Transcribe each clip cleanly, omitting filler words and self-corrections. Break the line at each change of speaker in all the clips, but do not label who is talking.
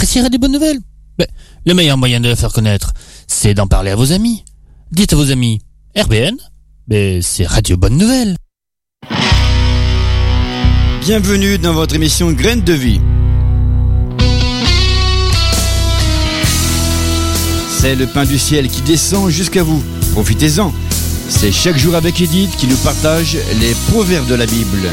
apprécierez des bonnes nouvelles. Mais le meilleur moyen de la faire connaître, c'est d'en parler à vos amis. Dites à vos amis, RBN, c'est Radio Bonne Nouvelle.
Bienvenue dans votre émission Graines de Vie. C'est le pain du ciel qui descend jusqu'à vous. Profitez-en. C'est chaque jour avec Edith qui nous partage les proverbes de la Bible.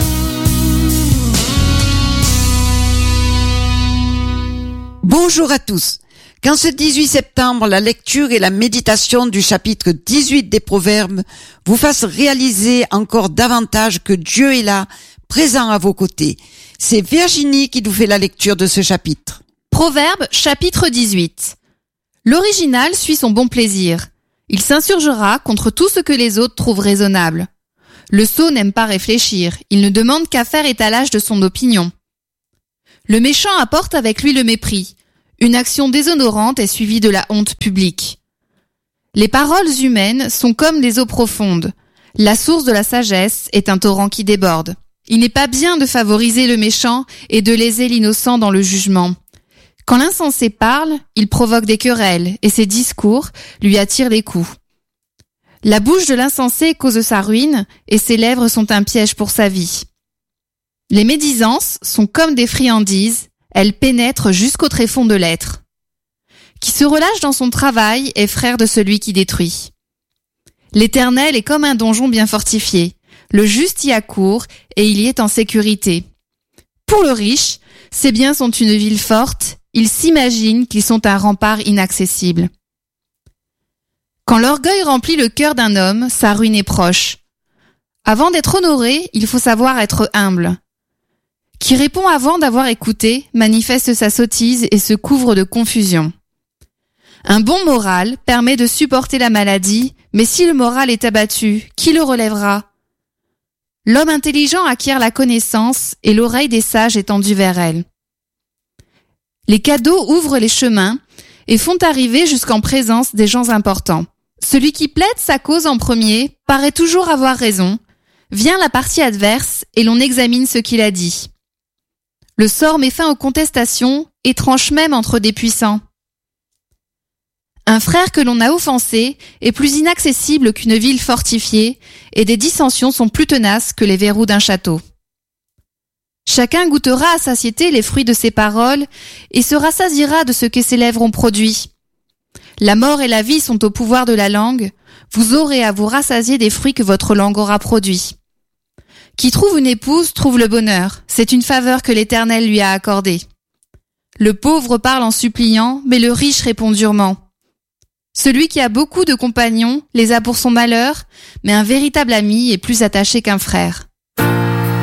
Bonjour à tous. Qu'en ce 18 septembre, la lecture et la méditation du chapitre 18 des Proverbes vous fassent réaliser encore davantage que Dieu est là, présent à vos côtés. C'est Virginie qui nous fait la lecture de ce chapitre.
Proverbe, chapitre 18. L'original suit son bon plaisir. Il s'insurgera contre tout ce que les autres trouvent raisonnable. Le sot n'aime pas réfléchir. Il ne demande qu'à faire étalage de son opinion. Le méchant apporte avec lui le mépris. Une action déshonorante est suivie de la honte publique. Les paroles humaines sont comme des eaux profondes. La source de la sagesse est un torrent qui déborde. Il n'est pas bien de favoriser le méchant et de léser l'innocent dans le jugement. Quand l'insensé parle, il provoque des querelles et ses discours lui attirent les coups. La bouche de l'insensé cause sa ruine et ses lèvres sont un piège pour sa vie. Les médisances sont comme des friandises. Elle pénètre jusqu'au tréfonds de l'être. Qui se relâche dans son travail est frère de celui qui détruit. L'Éternel est comme un donjon bien fortifié. Le juste y accourt et il y est en sécurité. Pour le riche, ses biens sont une ville forte. Il s'imagine qu'ils sont un rempart inaccessible. Quand l'orgueil remplit le cœur d'un homme, sa ruine est proche. Avant d'être honoré, il faut savoir être humble. Qui répond avant d'avoir écouté, manifeste sa sottise et se couvre de confusion. Un bon moral permet de supporter la maladie, mais si le moral est abattu, qui le relèvera ? L'homme intelligent acquiert la connaissance et l'oreille des sages est tendue vers elle. Les cadeaux ouvrent les chemins et font arriver jusqu'en présence des gens importants. Celui qui plaide sa cause en premier paraît toujours avoir raison. Vient la partie adverse et l'on examine ce qu'il a dit. Le sort met fin aux contestations et tranche même entre des puissants. Un frère que l'on a offensé est plus inaccessible qu'une ville fortifiée et des dissensions sont plus tenaces que les verrous d'un château. Chacun goûtera à satiété les fruits de ses paroles et se rassasiera de ce que ses lèvres ont produit. La mort et la vie sont au pouvoir de la langue. Vous aurez à vous rassasier des fruits que votre langue aura produits. Qui trouve une épouse trouve le bonheur. C'est une faveur que l'Éternel lui a accordée. Le pauvre parle en suppliant, mais le riche répond durement. Celui qui a beaucoup de compagnons les a pour son malheur, mais un véritable ami est plus attaché qu'un frère.